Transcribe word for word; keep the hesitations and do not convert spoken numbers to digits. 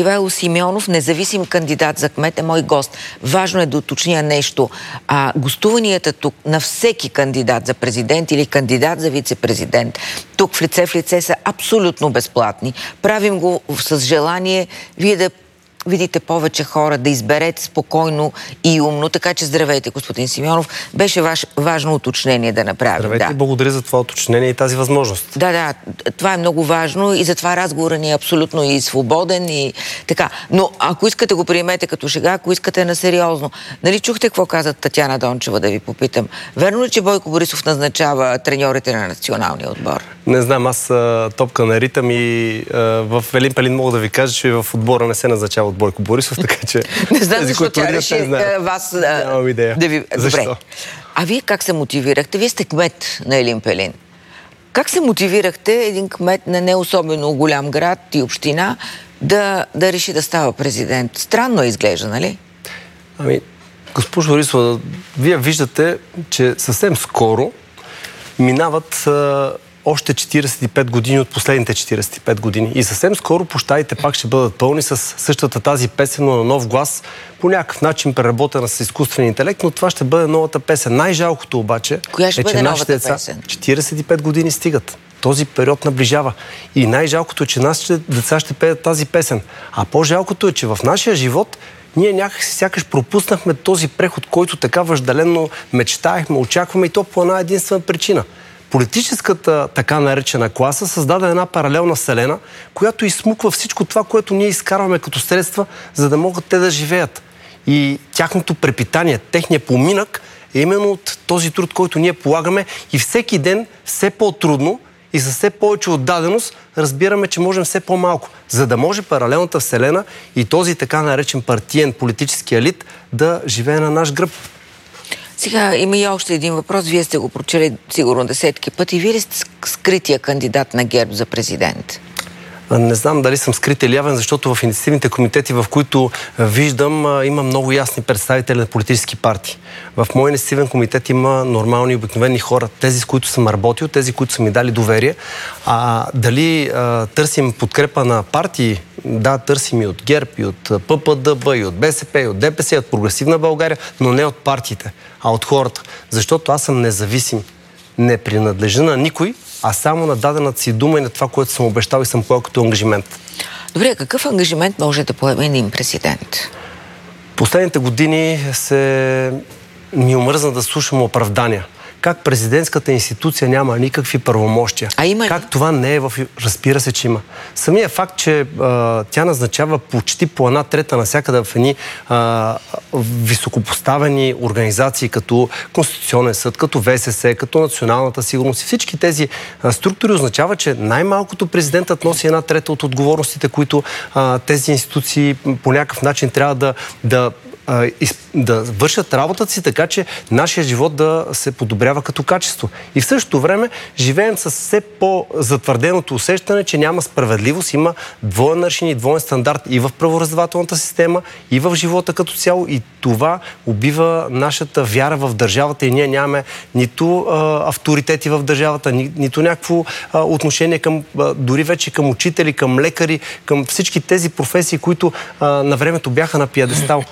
Ивайло Симеонов, независим кандидат за кмет, е мой гост. Важно е да уточня нещо. А, гостуванията тук на всеки кандидат за президент или кандидат за вице-президент, тук в лице в лице са абсолютно безплатни. Правим го с желание вие да видите повече хора, да изберете спокойно и умно. Така че здравейте, господин Симеонов. Беше ваш, важно уточнение да направим. Здравейте, да. Благодаря за това уточнение и тази възможност. Да, да, това е много важно и затова разговорът ни е абсолютно и свободен и така. Но ако искате го приемете като шега, ако искате на сериозно. Нали чухте какво каза Татяна Дончева, да ви попитам? Верно ли, че Бойко Борисов назначава треньорите на националния отбор? Не знам, аз а, топка на ритъм и а, в Елин Пелин мога да ви кажа, че в отбора не се назначава от Бойко Борисов, така че... Не знам защо тя реши вас Нямам идея. Да ви... Защо? Добре. А вие как се мотивирахте? Вие сте кмет на Елин Пелин. Как се мотивирахте един кмет на не особено голям град и община да, да реши да става президент? Странно изглежда, нали? Ами, госпожо Борисова, вие виждате, че съвсем скоро минават а, още четиридесет и пет години от последните четиридесет и пет години. И съвсем скоро площадите пак ще бъдат пълни с същата тази песен, но на нов глас, по някакъв начин преработена с изкуствен интелект, но това ще бъде новата песен. Най-жалкото обаче Коя ще е, бъде че новата нашите деца песен? четиридесет и пет години стигат. Този период наближава. И най-жалкото е, че нашите деца ще пеят тази песен. А по-жалкото е, че в нашия живот ние някакси сякаш пропуснахме този преход, който така въжделенно мечтаехме, очакваме, и то по една единствена причина. Политическата така наречена класа създаде една паралелна вселена, която изсмуква всичко това, което ние изкарваме като средства, за да могат те да живеят. И тяхното препитание, техния поминък е именно от този труд, който ние полагаме, и всеки ден все по-трудно и с все повече отдаденост разбираме, че можем все по-малко, за да може паралелната вселена и този така наречен партиен политически елит да живее на наш гръб. Сега има и още един въпрос. Вие сте го прочели сигурно десетки пъти. Вие ли сте скрития кандидат на ГЕРБ за президент? Не знам дали съм скрит или явен, защото в инициативните комитети, в които виждам, има много ясни представители на политически партии. В мой инициативен комитет има нормални, обикновени хора, тези, с които съм работил, тези, които са ми дали доверие. А дали а, търсим подкрепа на партии? Да, търсим и от ГЕРБ, и от ППДБ, и от БСП, и от ДПС, и от Прогресивна България, но не от партиите, а от хората. Защото аз съм независим. Не принадлежа на никой, а само на дадената си дума и на това, което съм обещал и съм поел като ангажимент. Добре, какъв ангажимент може да поеме един президент? Последните години се ми омръзна да слушам оправдания. Как президентската институция няма никакви правомощия. А има ли? Как това не е в... Разбира се, че има. Самият факт, че а, тя назначава почти по една трета навсякъде в едни а, високопоставени организации, като Конституционен съд, като ВСС, като Националната сигурност, и всички тези а, структури означава, че най-малкото президентът носи една трета от отговорностите, които а, тези институции по някакъв начин трябва да, да да вършат работата си, така че нашия живот да се подобрява като качество. И в същото време живеем с все по-затвърденото усещане, че няма справедливост, има двоен аршин и двоен стандарт и в правораздавателната система, и в живота като цяло, и това убива нашата вяра в държавата, и ние нямаме нито а, авторитети в държавата, ни, нито някакво а, отношение към, а, дори вече към учители, към лекари, към всички тези професии, които а, на времето бяха на пиедестал.